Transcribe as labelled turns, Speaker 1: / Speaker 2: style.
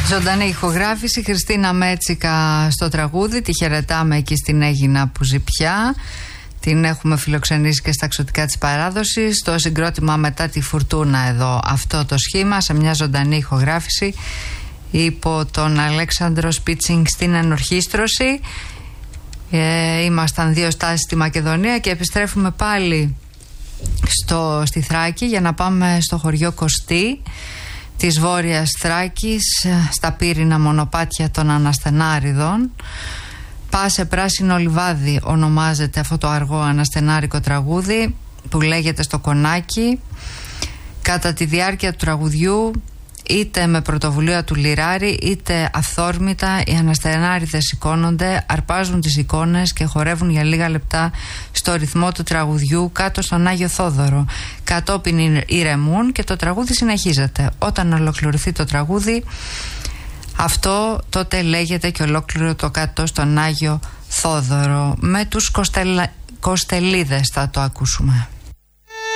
Speaker 1: Ζωντανή ηχογράφηση, Χριστίνα Μέτσικα στο τραγούδι. Τη χαιρετάμε εκεί στην Αίγινα που ζει πια. Την έχουμε φιλοξενήσει και στα εξωτικά της παράδοσης. Το συγκρότημα Μετά τη Φουρτούνα εδώ, αυτό το σχήμα, σε μια ζωντανή ηχογράφηση υπό τον Αλέξανδρο Σπίτσινγκ στην ενορχήστρωση. Ήμασταν 2 στάσεις στη Μακεδονία και επιστρέφουμε πάλι στη Θράκη για να πάμε στο χωριό Κωστή της Βόρειας Θράκης, στα πύρινα μονοπάτια των Αναστενάριδων. Πάσε πράσινο λιβάδι ονομάζεται αυτό το αργό αναστενάρικο τραγούδι που λέγεται στο Κονάκι. Κατά τη διάρκεια του τραγουδιού, είτε με πρωτοβουλία του Λιράρη είτε αυθόρμητα, οι Αναστενάριδες σηκώνονται, αρπάζουν τις εικόνες και χορεύουν για λίγα λεπτά στο ρυθμό του τραγουδιού κάτω στον Άγιο Θόδωρο. Κατόπιν ηρεμούν και το τραγούδι συνεχίζεται. Όταν ολοκληρωθεί το τραγούδι, αυτό τότε λέγεται και ολόκληρο το κάτω στον Άγιο Θόδωρο. Με τους Κοστελίδες θα το ακούσουμε.